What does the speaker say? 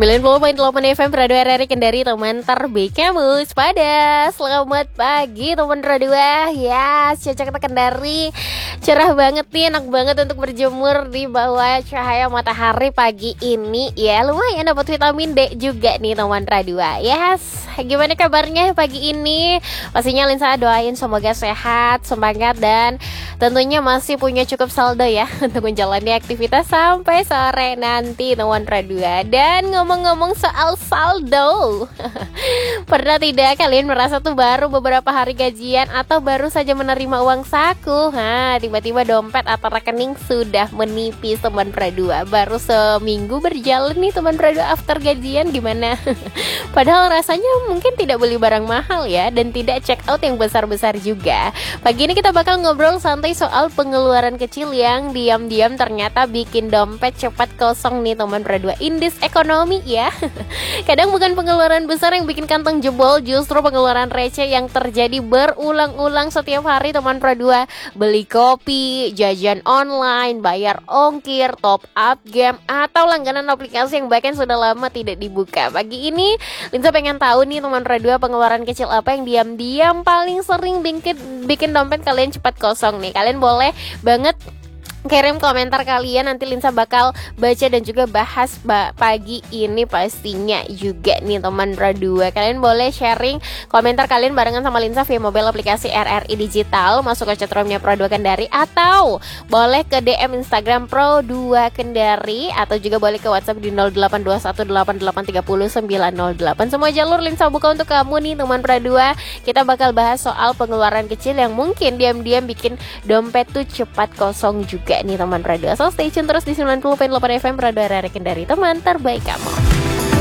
90.8 FM Radio RRI Kendari, teman terbaik kamu pada. Selamat pagi teman Radio. Ya, Cocok Kendari. Cerah banget nih, enak banget untuk berjemur di bawah cahaya matahari pagi ini. Ya, lumayan dapat vitamin D juga nih teman Radio. Yes, gimana kabarnya pagi ini? Pastinya Linsa doain semoga sehat, semangat, dan tentunya masih punya cukup saldo ya untuk menjalani aktivitas sampai sore nanti teman Radio. Dan ngomong-ngomong soal saldo, pernah tidak kalian merasa tuh baru beberapa hari gajian atau baru saja menerima uang saku, tiba-tiba dompet atau rekening sudah menipis teman Pradua. Baru seminggu berjalan nih teman Pradua after gajian, gimana? Padahal rasanya mungkin tidak beli barang mahal ya, dan tidak check out yang besar-besar juga. Pagi ini kita bakal ngobrol santai soal pengeluaran kecil yang diam-diam ternyata bikin dompet cepat kosong nih teman Pradua. Indis ekonomi ya. Kadang bukan pengeluaran besar yang bikin kantong jebol, justru pengeluaran receh yang terjadi berulang-ulang setiap hari teman Pradua. Beli kopi, jajan online, bayar ongkir, top up game, atau langganan aplikasi yang bahkan sudah lama tidak dibuka. Pagi ini Linsa pengen tahu nih teman Pradua, pengeluaran kecil apa yang diam-diam paling sering bikin dompet kalian cepat kosong nih. Kalian boleh banget kirim komentar kalian, nanti Linsa bakal baca dan juga bahas pagi ini pastinya juga nih teman Pradua. Kalian boleh sharing komentar kalian barengan sama Linsa via mobile aplikasi RRI Digital, masuk ke chatroomnya Pro 2 Kendari, atau boleh ke DM Instagram Pro 2 Kendari, atau juga boleh ke WhatsApp di 08218830908. Semua jalur Linsa buka untuk kamu nih teman Pradua. Kita bakal bahas soal pengeluaran kecil yang mungkin diam-diam bikin dompet tuh cepat kosong juga nih teman Pradua. So stay tune terus di 90.8 FM Radio RRI Kendari, teman terbaik kamu.